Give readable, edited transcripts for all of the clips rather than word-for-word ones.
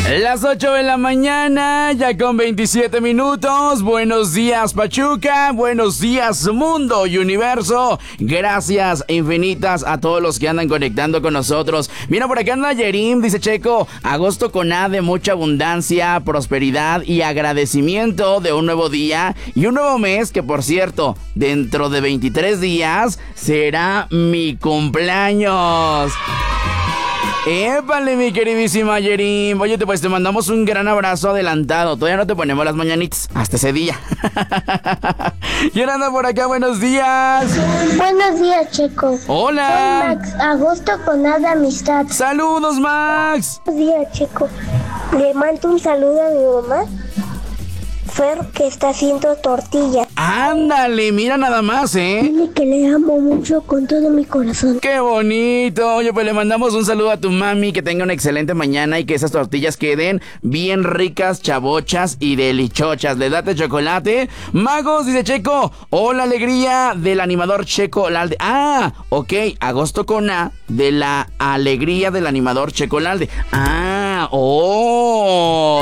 Las 8 de la mañana, ya con 27 minutos. Buenos días, Pachuca. Buenos días, mundo y universo. Gracias infinitas a todos los que andan conectando con nosotros. Mira, por acá anda Yerim, dice Checo. Agosto con A de mucha abundancia, prosperidad y agradecimiento de un nuevo día y un nuevo mes que, por cierto, dentro de 23 días será mi cumpleaños. ¡Épale, mi queridísima Yerim! Oye, pues te mandamos un gran abrazo adelantado. Todavía no te ponemos las mañanitas hasta ese día. ¿Quién anda por acá? ¡Buenos días! Buenos días, Checo. ¡Hola! Soy Max, agosto con A de amistad. ¡Saludos, Max! Buenos días, Checo. Le mando un saludo a mi mamá, Fer, que está haciendo tortilla. ¡Ándale! Mira nada más, ¿eh? Dile que le amo mucho con todo mi corazón. ¡Qué bonito! Oye, pues le mandamos un saludo a tu mami, que tenga una excelente mañana y que esas tortillas queden bien ricas, chavochas y delichochas. ¿Le date chocolate? Magos, dice Checo. ¡Hola, alegría del animador Checo Lalde! ¡Ah! Ok, agosto con A de la alegría del animador Checo Lalde. ¡Ah! ¡Oh!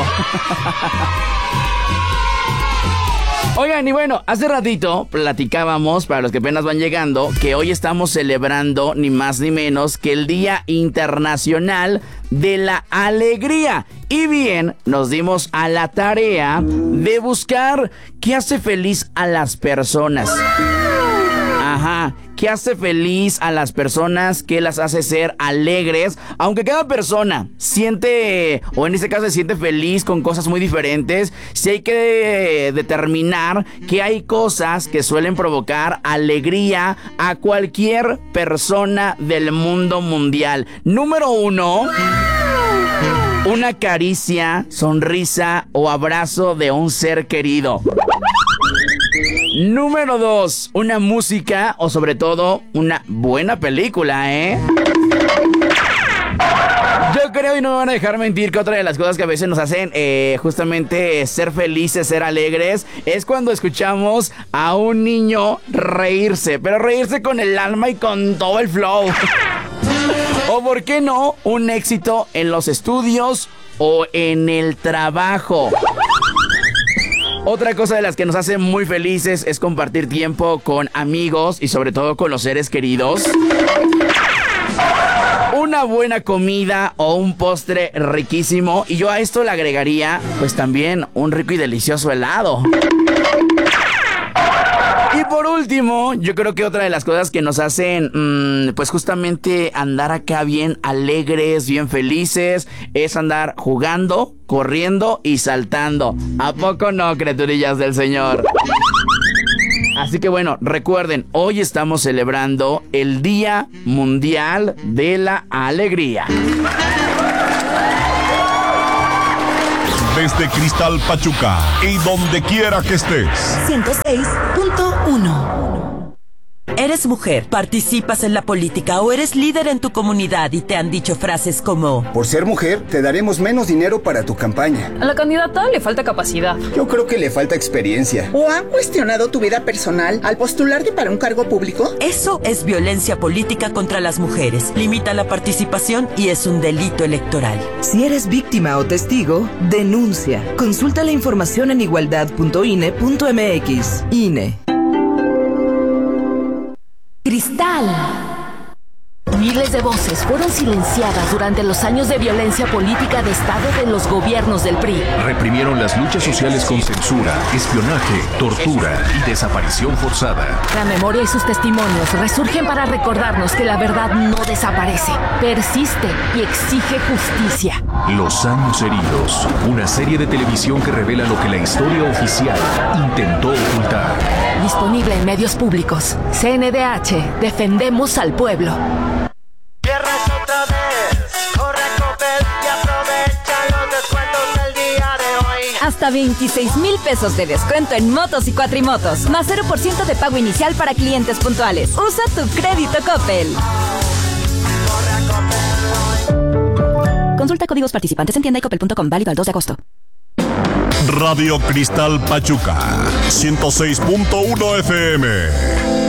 Oigan, y bueno, hace ratito platicábamos, para los que apenas van llegando, que hoy estamos celebrando ni más ni menos que el Día Internacional de la Alegría. Y bien, nos dimos a la tarea de buscar qué hace feliz a las personas. Ajá, ¿qué hace feliz a las personas? ¿Qué las hace ser alegres? Aunque cada persona siente, o en este caso se siente feliz con cosas muy diferentes, sí hay que determinar que hay cosas que suelen provocar alegría a cualquier persona del mundo mundial. Número 1... una caricia, sonrisa o abrazo de un ser querido. Número 2, una música o sobre todo una buena película, ¿eh? Yo creo, y no me van a dejar mentir, que otra de las cosas que a veces nos hacen justamente ser felices, ser alegres, es cuando escuchamos a un niño reírse, pero reírse con el alma y con todo el flow. O por qué no, un éxito en los estudios o en el trabajo. Otra cosa de las que nos hace muy felices es compartir tiempo con amigos y sobre todo con los seres queridos. Una buena comida o un postre riquísimo. Y yo a esto le agregaría pues también un rico y delicioso helado. Y por último, yo creo que otra de las cosas que nos hacen, pues justamente andar acá bien alegres, bien felices, es andar jugando, corriendo y saltando. ¿A poco no, criaturillas del Señor? Así que bueno, recuerden, hoy estamos celebrando el Día Mundial de la Alegría. Desde Cristal Pachuca y donde quiera que estés. 106.1. Eres mujer, participas en la política o eres líder en tu comunidad y te han dicho frases como: por ser mujer, te daremos menos dinero para tu campaña. A la candidata le falta capacidad. Yo creo que le falta experiencia. ¿O han cuestionado tu vida personal al postularte para un cargo público? Eso es violencia política contra las mujeres. Limita la participación y es un delito electoral. Si eres víctima o testigo, denuncia. Consulta la información en igualdad.ine.mx. INE. Cristal. Miles de voces fueron silenciadas durante los años de violencia política de Estado de los gobiernos del PRI. Reprimieron las luchas sociales con censura, espionaje, tortura y desaparición forzada. La memoria y sus testimonios resurgen para recordarnos que la verdad no desaparece, persiste y exige justicia. Los años heridos, una serie de televisión que revela lo que la historia oficial intentó ocultar. Disponible en medios públicos. CNDH, defendemos al pueblo. Hasta 26,000 pesos de descuento en motos y cuatrimotos, más 0% de pago inicial para clientes puntuales. Usa tu crédito Coppel. Consulta códigos participantes en tienda y coppel.com, válido al 2 de agosto. Radio Cristal Pachuca, 106.1 FM.